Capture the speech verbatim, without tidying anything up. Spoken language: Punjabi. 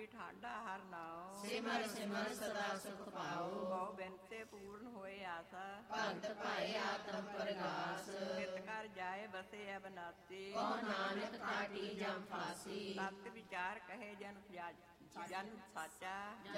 ਠੰਡੀ ਠਾਡਾ ਹਰ ਨਾਉ। ਸਿਮਰ ਸਿਮਰ ਸਦਾ ਸੁਖ ਪਾਓ। ਬਹੁ ਬਿਨ ਤੇ ਪੂਰਨ ਹੋਏ ਆਸਾ। ਭਗਤ ਭਾਏ ਆਤਮ ਪ੍ਰਗਾਸ। ਚਿਤ ਕਰ ਜਾਏ ਬਸੇ ਅਬਨਾਸੀ। ਕਉ ਨਾਨਕ ਕਾਟੀ ਜਮ ਫਾਸੀ। ਤਤ ਵਿਚਾਰ ਕਹੇ ਜਨ ਜਨ ਸਾਚਾ।